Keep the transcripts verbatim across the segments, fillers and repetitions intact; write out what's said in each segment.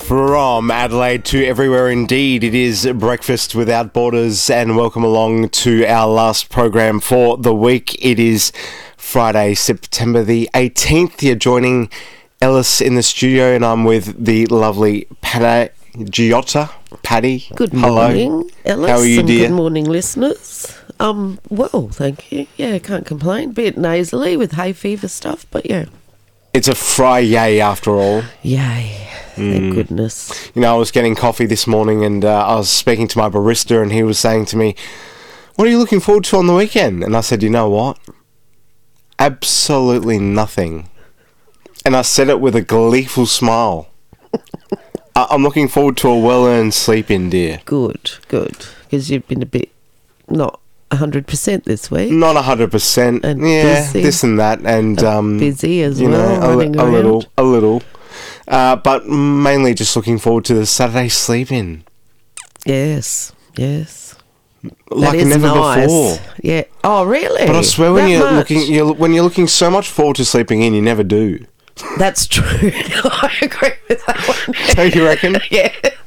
From Adelaide to everywhere indeed, it is Breakfast Without Borders, and welcome along to our last program for the week. It is Friday, September the eighteenth. You're joining Ellis in the studio, and I'm with the lovely Paddy Giotta. Paddy, good morning, hello. Ellis. How are you, and dear? Good morning, listeners. Um, well, thank you. Yeah, can't complain. Bit nasally with hay fever stuff, but yeah. It's a Friday after all. Yay. Thank goodness. You know, I was getting coffee this morning, and uh, I was speaking to my barista, and he was saying to me, "What are you looking forward to on the weekend?" And I said, "You know what? Absolutely nothing." And I said it with a gleeful smile. I- I'm looking forward to a well-earned sleep in, dear. Good, good. Because you've been a bit not one hundred percent this week. Not one hundred percent. And yeah, busy. this and that. And um, busy as you well, know, a, running a little, around. a little. Uh, but mainly just looking forward to the Saturday sleep-in. Yes, yes. Like That is never nice. before. Yeah. Oh, really? But I swear, when That you're much? looking, you're, when you're looking so much forward to sleeping in, you never do. That's true. I agree with that one. Don't you reckon? Yeah.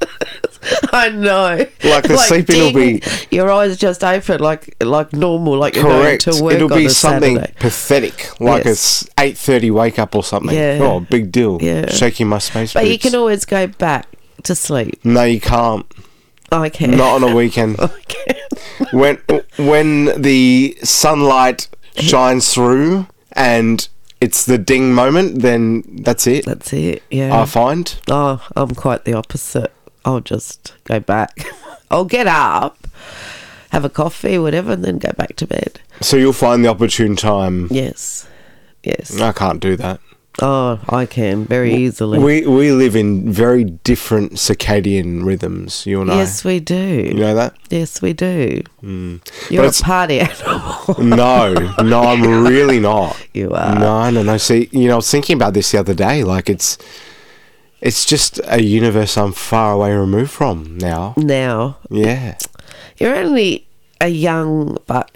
I know. Like the sleep-in will ding, be- your eyes just open like like normal, like you're Correct. going to work It'll on be a something Saturday. pathetic, like Yes. it's eight thirty wake up or something. Yeah. Oh, big deal. Yeah. Shaking my space But you boots. can always go back to sleep. No, you can't. I can. Not on a weekend. I can. when when the sunlight shines through and it's the ding moment, then that's it. That's it. Yeah. I find. Oh, I'm quite the opposite. I'll just go back. I'll get up, have a coffee, whatever, and then go back to bed. So you'll find the opportune time. Yes. Yes. I can't do that. Oh, I can very easily. We we live in very different circadian rhythms, you and Yes, we do. I. You know that? Yes, we do. Mm. You're But a it's- party animal. No, no, I'm really not. You are. No, no, no. See, you know, I was thinking about this the other day. Like, it's it's just a universe I'm far away removed from now. Now, Yeah. you're only a young buck.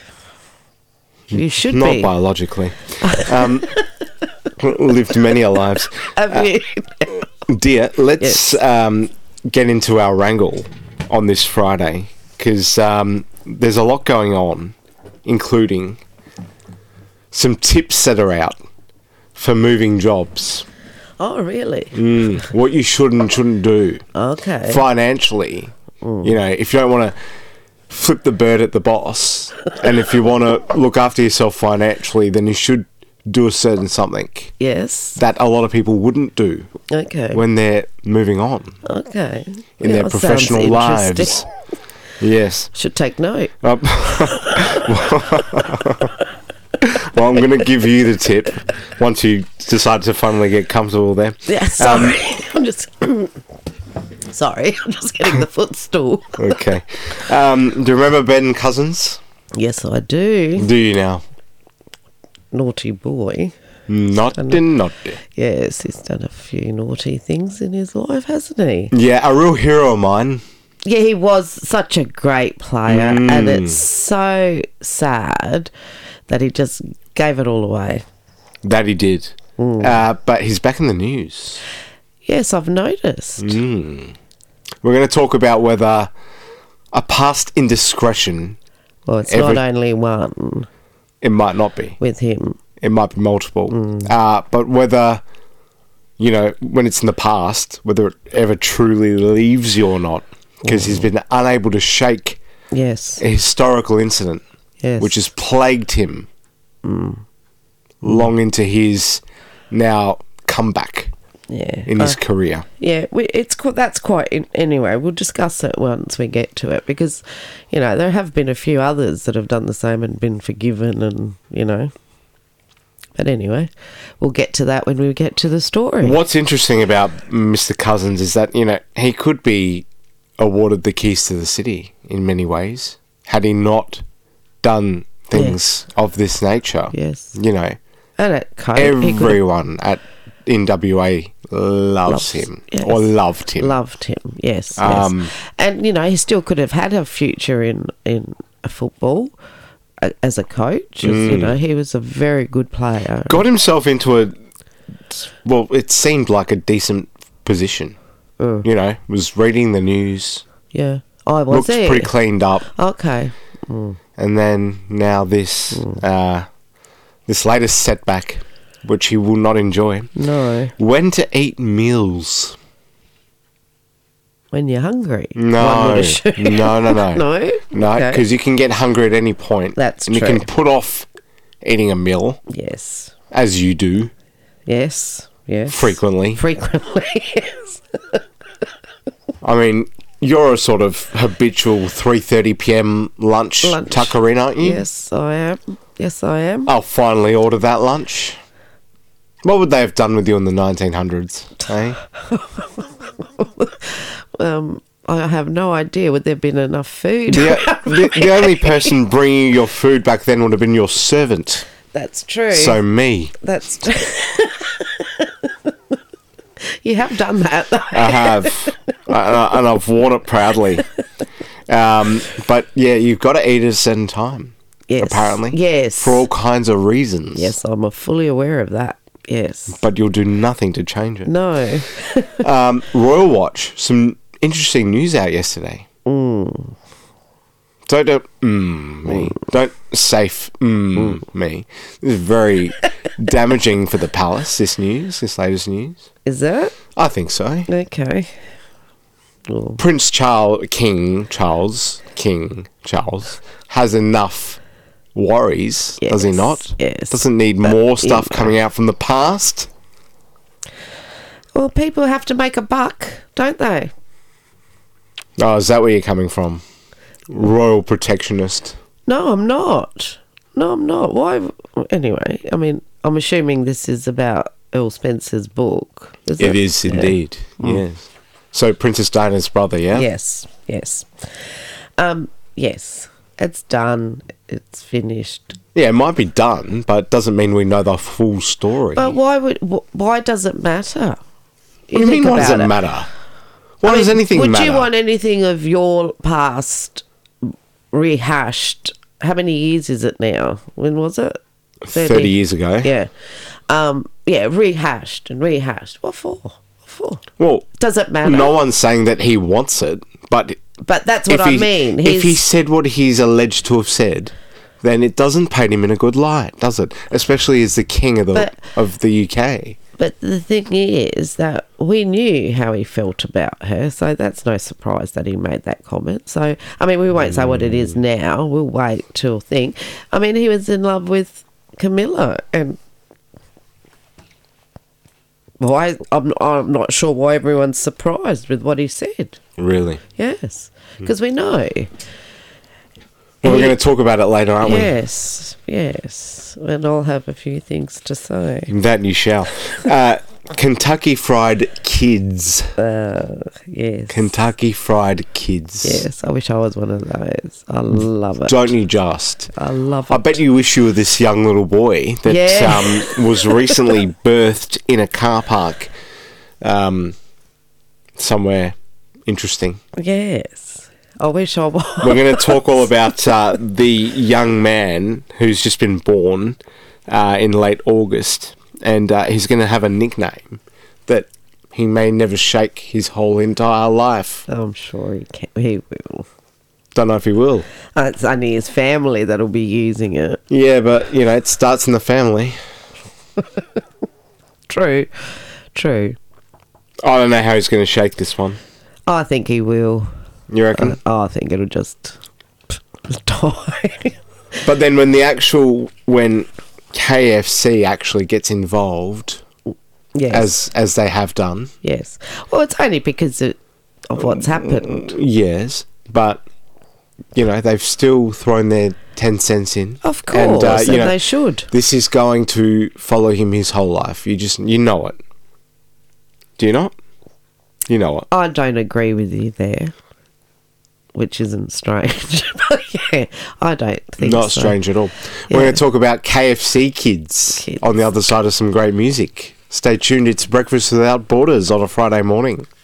You should Not be. biologically. Um, lived many a lives. Have you? Dear, let's Yes. um, get into our wrangle on this Friday, because um, there's a lot going on, including some tips that are out for moving jobs. Oh, really? Mm, what you should and shouldn't do Okay. financially. You know, if you don't want to flip the bird at the boss, and if you want to look after yourself financially, then you should do a certain something Yes. that a lot of people wouldn't do Okay. when they're moving on okay. in Yeah, their that sounds professional lives. interesting. Yes. Should take note. Um, well, I'm going to give you the tip once you decide to finally get comfortable there. Yeah, sorry. I'm just... sorry, I'm just getting the footstool. Okay. Um, do you remember Ben Cousins? Yes, I do. Do you now? Naughty boy. Naughty, naughty. Yes, he's done a few naughty things in his life, hasn't he? Yeah, a real hero of mine. Yeah, he was such a great player, Mm. and it's so sad that he just gave it all away. That he did. Uh, but he's back in the news. Yes, I've noticed. Mm. We're going to talk about whether a past indiscretion, Well, it's Every- not only one it might not be. with him. It might be multiple. Uh, but whether, you know, when it's in the past, whether it ever truly leaves you or not, because he's been unable to shake Yes, a historical incident, yes. which has plagued him long into his now comeback yeah. in his Uh, career. yeah, we, it's qu- that's quite... In, anyway, we'll discuss it once we get to it, because, you know, there have been a few others that have done the same and been forgiven and, you know... But anyway, we'll get to that when we get to the story. What's interesting about Mister Cousins is that, you know, he could be awarded the keys to the city in many ways had he not done things of this nature. Yes. You know, And at Coke, he could everyone at in W A loves, Loves, him yes. or loved him. loved him. Yes, Um, yes. And, you know, he still could have had a future in, in football a- as a coach. As, Mm. You know, he was a very good player. Got himself into a, well, it seemed like a decent position. Mm. You know, was reading the news. Yeah. Oh, was Looked he? pretty cleaned up. Okay. Mm. And then now this, Mm. uh, this latest setback, which he will not enjoy. No. When to eat meals. When you're hungry. No, One would assume. no, no, no. No? No, Okay. because you can get hungry at any point. That's and true. you can put off eating a meal, Yes. as you do, Yes. Yes. frequently. Frequently, yes. I mean, you're a sort of habitual three thirty p.m. lunch, Lunch. tucker in, aren't you? Yes, I am. Yes, I am. I'll finally order that lunch. What would they have done with you in the nineteen hundreds, eh? Um, I have no idea. Would there have been enough food? The, the, the only person bringing you your food back then would have been your servant. That's true. So me. That's true. You have done that, though. I have. I- and I've worn it proudly. Um, but yeah, you've got to eat at a certain time. Yes. Apparently. Yes. For all kinds of reasons. Yes, I'm fully aware of that. Yes. But you'll do nothing to change it. No. Um, Royal Watch, some interesting news out yesterday. Mm. Don't do mm, me. Don't safe mm, me. This is very damaging for the palace, this news, this latest news. Is that? I think so. Okay. Well, Prince Charles, King Charles, King Charles, has enough worries, does he Yes, not? yes. Doesn't need But, more you stuff know. coming out from the past. well, people have to make a buck, don't they? Oh, is that where you're coming from? Royal protectionist. No, I'm not. No, I'm not. Why? Anyway, I mean, I'm assuming this is about Earl Spencer's book. Is It it is Yeah. indeed, yes. So Princess Diana's brother, yeah? Yes, yes. Um, yes. It's done. It's finished. Yeah, it might be done, but doesn't mean we know the full story. But why would? wh- Why does it matter? what do you mean, think why does it about matter? Why I does mean, anything would matter? you want anything of your past rehashed? How many years is it now? When was it? thirty years ago? Yeah. Um, yeah, rehashed and rehashed. What for? What for? Well, Does it matter? no one's saying that he wants it, but But that's what if I he, mean. if he He's- said what he's alleged to have said, then it doesn't paint him in a good light, does it? Especially as the king of the But- of the U K. But the thing is that we knew how he felt about her, so that's no surprise that he made that comment. So, I mean, we won't say what it is now. We'll wait till think. I mean, he was in love with Camilla, and why? I'm I'm not sure why everyone's surprised with what he said. Really? Yes, because we know. Well, we're He- going to talk about it later, aren't Yes, yes, and I'll have a few things to say. we? That you shall. Uh, Kentucky Fried Kids. Uh, yes, Kentucky Fried Kids. yes. I wish I was one of those. I love it. Don't you just? I love it. I bet you wish you were this young little boy that Yeah. um, was recently birthed in a car park um, somewhere interesting. Yes. I wish I was. We're going to talk all about uh, the young man who's just been born uh, in late August, and uh, he's going to have a nickname that he may never shake his whole entire life. I'm sure he can. He will. Don't know if he will. Uh, It's only his family that'll be using it. Yeah, but, you know, it starts in the family. True. True. I don't know how he's going to shake this one. I think he will. You reckon? Uh, I think it'll just die. But then when the actual, when K F C actually gets involved, yes. as as they have done, yes. Well, it's only because of, of what's happened. yes, but, you know, they've still thrown their ten cents in. Of course, and, uh, you know, they should. This is going to follow him his whole life. You just, you know it. Do you not? You know it. I don't agree with you there, which isn't strange. But yeah, I don't think Not so. strange at all. Yeah. We're going to talk about K F C kids, Kids. on the other side of some great music. Stay tuned. It's Breakfast Without Borders on a Friday morning.